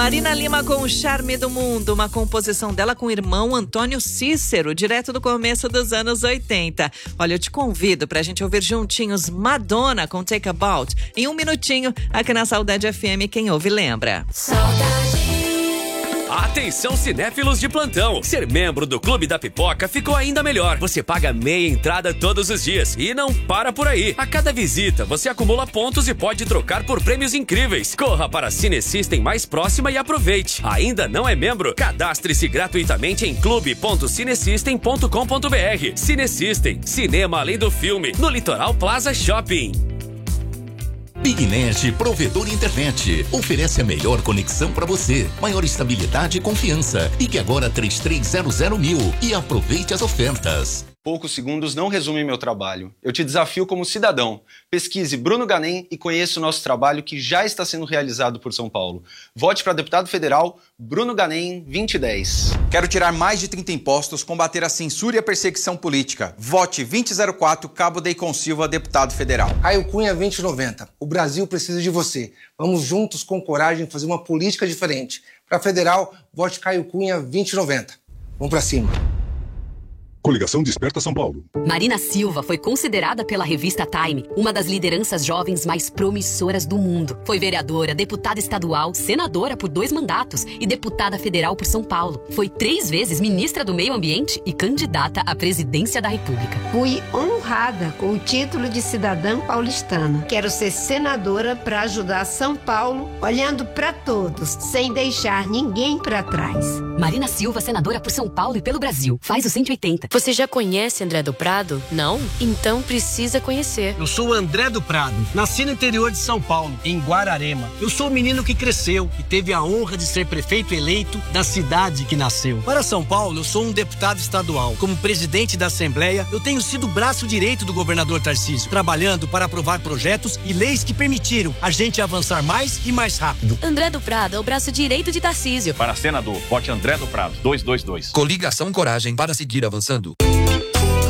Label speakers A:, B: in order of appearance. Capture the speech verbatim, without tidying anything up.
A: Marina Lima com o Charme do Mundo, uma composição dela com o irmão Antônio Cícero, direto do começo dos anos oitenta. Olha, eu te convido pra gente ouvir juntinhos Madonna com Take About em um minutinho aqui na Saudade F M. Quem ouve lembra.
B: Saudade.
C: Atenção, cinéfilos de plantão! Ser membro do Clube da Pipoca ficou ainda melhor. Você paga meia entrada todos os dias e não para por aí. A cada visita, você acumula pontos e pode trocar por prêmios incríveis. Corra para a Cinesystem mais próxima e aproveite. Ainda não é membro? Cadastre-se gratuitamente em clube ponto cinesystem ponto com ponto br. Cinesystem, cinema além do filme, no Litoral Plaza Shopping.
D: BigNet Provedor Internet oferece a melhor conexão para você, maior estabilidade e confiança. Ligue agora três três zero zero mil e aproveite as ofertas.
E: Poucos segundos não resumem meu trabalho. Eu te desafio como cidadão. Pesquise Bruno Ganem e conheça o nosso trabalho que já está sendo realizado por São Paulo. Vote para deputado federal Bruno Ganem vinte e dez.
F: Quero tirar mais de trinta impostos, combater a censura e a perseguição política. Vote vinte zero quatro, Cabo Deicon Silva, deputado federal.
G: Caio Cunha vinte e noventa. O Brasil precisa de você. Vamos juntos, com coragem, fazer uma política diferente. Para federal, vote Caio Cunha vinte e noventa. Vamos para cima.
H: Coligação Desperta São Paulo.
I: Marina Silva foi considerada pela revista Time uma das lideranças jovens mais promissoras do mundo. Foi vereadora, deputada estadual, senadora por dois mandatos e deputada federal por São Paulo. Foi três vezes ministra do Meio Ambiente e candidata à presidência da República.
J: Fui honrada com o título de cidadã paulistana. Quero ser senadora para ajudar São Paulo, olhando para todos, sem deixar ninguém para trás.
I: Marina Silva, senadora por São Paulo e pelo Brasil. Faz o cento e oitenta.
K: Você já conhece André do Prado? Não? Então precisa conhecer.
L: Eu sou o André do Prado. Nasci no interior de São Paulo, em Guararema. Eu sou o menino que cresceu e teve a honra de ser prefeito eleito da cidade que nasceu. Para São Paulo, eu sou um deputado estadual. Como presidente da Assembleia, eu tenho sido o braço direito do governador Tarcísio, trabalhando para aprovar projetos e leis que permitiram a gente avançar mais e mais rápido.
K: André do Prado é o braço direito de Tarcísio.
M: Para senador, vote André do Prado, dois dois dois.
D: Coligação Coragem para seguir avançando.